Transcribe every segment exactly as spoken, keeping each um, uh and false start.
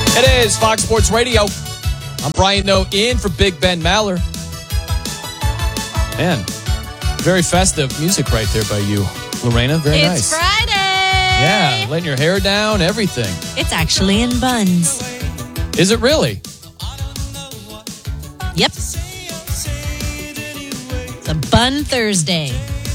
It is Fox Sports Radio. I'm Brian Noe in for Big Ben Maller. Man, very festive music right there by you, Lorena. Very it's nice. It's Friday. Yeah, letting your hair down, everything. It's actually in buns. Is it really? Yep. It's a Bun Thursday.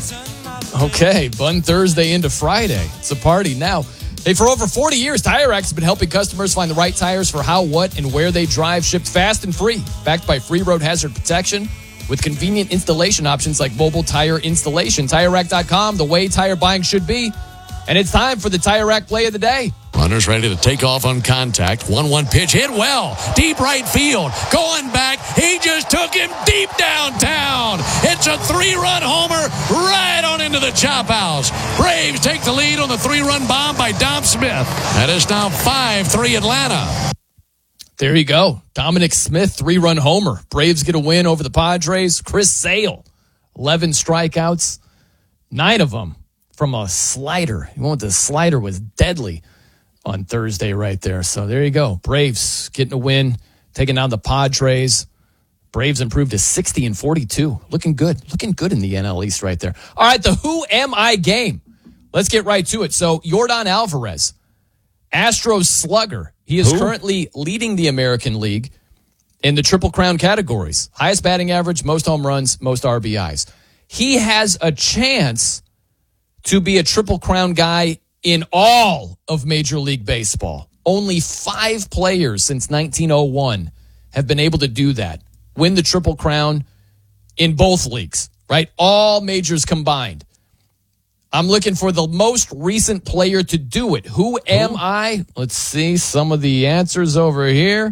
Okay, Bun Thursday into Friday. It's a party now. Hey, for over forty years, Tire Rack has been helping customers find the right tires for how, what, and where they drive, shipped fast and free. Backed by free road hazard protection with convenient installation options like mobile tire installation. Tire Rack dot com, the way tire buying should be. And it's time for the Tire Rack play of the day. Runners ready to take off on contact. one one pitch hit well. Deep right field. Going back. He just took him deep downtown. It's a three-run homer right on into the chop house. Braves take the lead on the three-run bomb by Dom Smith. That is now five three Atlanta. There you go. Dominic Smith, three-run homer. Braves get a win over the Padres. Chris Sale, eleven strikeouts. Nine of them from a slider. He went with the slider was deadly on Thursday right there. So there you go. Braves getting a win, taking down the Padres. Braves improved to sixty and forty-two. Looking good. Looking good in the N L East right there. All right, the Who Am I game. Let's get right to it. So Yordan Alvarez, Astros slugger. He is Who? currently leading the American League in the Triple Crown categories. Highest batting average, most home runs, most R B Is. He has a chance to be a Triple Crown guy in all of Major League Baseball. Only five players since nineteen oh one have been able to do that. Win the Triple Crown in both leagues, right? All majors combined. I'm looking for the most recent player to do it. Who am Who? I? Let's see some of the answers over here.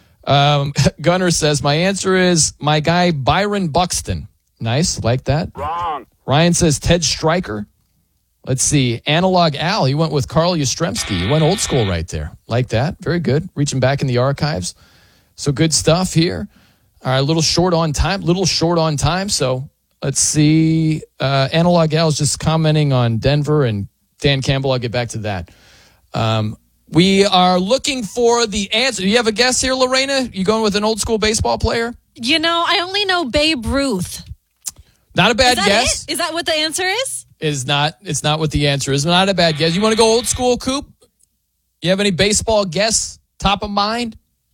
Um, Gunner says, my answer is my guy Byron Buxton. Nice, like that. Wrong. Ryan says Ted Stryker. Let's see. Analog Al, he went with Carl Yastrzemski. He went old school right there. Like that. Very good. Reaching back in the archives. So good stuff here. All right, a little short on time. little short on time. So let's see. Uh, Analog Al is just commenting on Denver and Dan Campbell. I'll get back to that. Um, we are looking for the answer. Do you have a guess here, Lorena? You going with an old school baseball player? You know, I only know Babe Ruth. Not a bad is guess. It? Is that what the answer is? Is not. It's not what the answer is. Not a bad guess. You want to go old school, Coop? You have any baseball guess top of mind?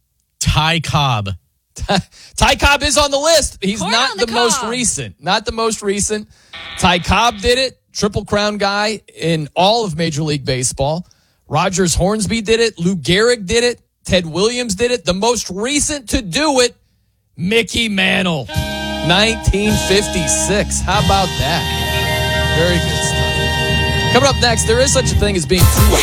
Ty Cobb. Ty Cobb is on the list. He's Corn not the the most cob. recent. Not the most recent. Ty Cobb did it. Triple Crown guy in all of Major League Baseball. Rogers Hornsby did it. Lou Gehrig did it. Ted Williams did it. The most recent to do it, Mickey Mantle. nineteen fifty-six. How about that? Very good stuff. Coming up next, there is such a thing as being too.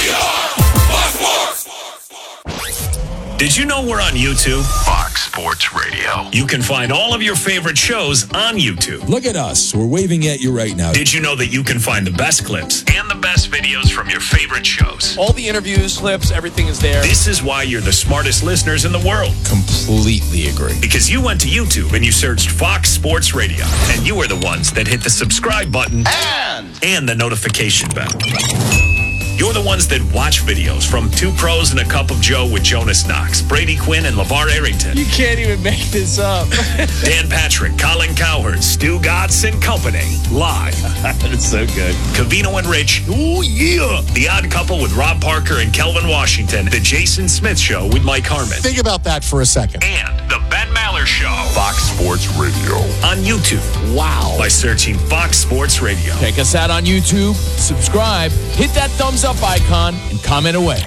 Did you know we're on YouTube? Fox Sports Radio. You can find all of your favorite shows on YouTube. Look at us. We're waving at you right now. Did you know that you can find the best clips And the best videos from your favorite shows. All the interviews, clips, everything is there. This is why you're the smartest listeners in the world. Completely agree. Because you went to YouTube and you searched Fox Sports Radio. And you are the ones that hit the subscribe button And, and the notification bell. You're the ones that watch videos from Two Pros and a Cup of Joe with Jonas Knox, Brady Quinn, and LeVar Arrington. You can't even make this up. Dan Patrick, Colin Cowherd, Stu Gatz and Company. Live. That's so good. Covino and Rich. Ooh, yeah. The Odd Couple with Rob Parker and Kelvin Washington. The Jason Smith Show with Mike Harmon. Think about that for a second. and The Ben Maller Show. Fox Sports Radio. On YouTube. Wow. By searching Fox Sports Radio. Check us out on YouTube. Subscribe. Hit that thumbs up icon and comment away.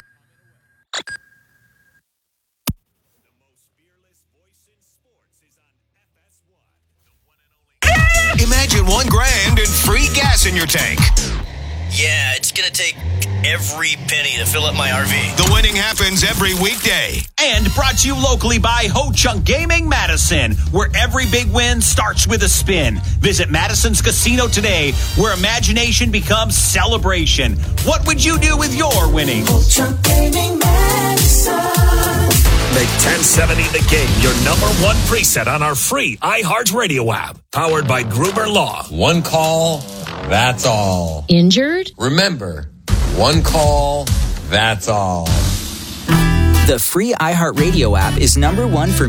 Imagine one grand and free gas in your tank. Yeah, it's gonna take every penny to fill up my R V. The winning happens every weekday. And brought to you locally by Ho Chunk Gaming Madison, where every big win starts with a spin. Visit Madison's Casino today, where imagination becomes celebration. What would you do with your winnings? Ho Chunk Gaming Madison. Make ten seventy The Game your number one preset on our free iHeartRadio app. Powered by Gruber Law. One call, that's all. Injured? Remember, one call, that's all. The free iHeartRadio app is number one for